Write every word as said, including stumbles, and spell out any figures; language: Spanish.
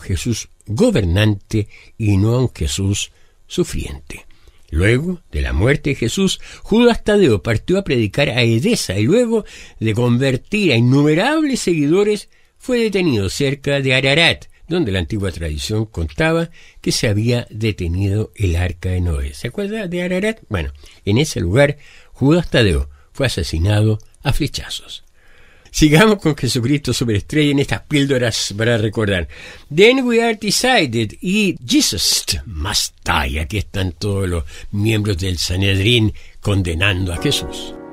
Jesús gobernante y no a un Jesús sufriente. Luego de la muerte de Jesús, Judas Tadeo partió a predicar a Edesa y luego de convertir a innumerables seguidores fue detenido cerca de Ararat, donde la antigua tradición contaba que se había detenido el arca de Noé. ¿Se acuerda de Ararat? Bueno, en ese lugar Judas Tadeo fue asesinado a flechazos. Sigamos con Jesucristo Superestrella en estas píldoras para recordar. Then we are decided y Jesus must die. Aquí están todos los miembros del Sanedrín condenando a Jesús.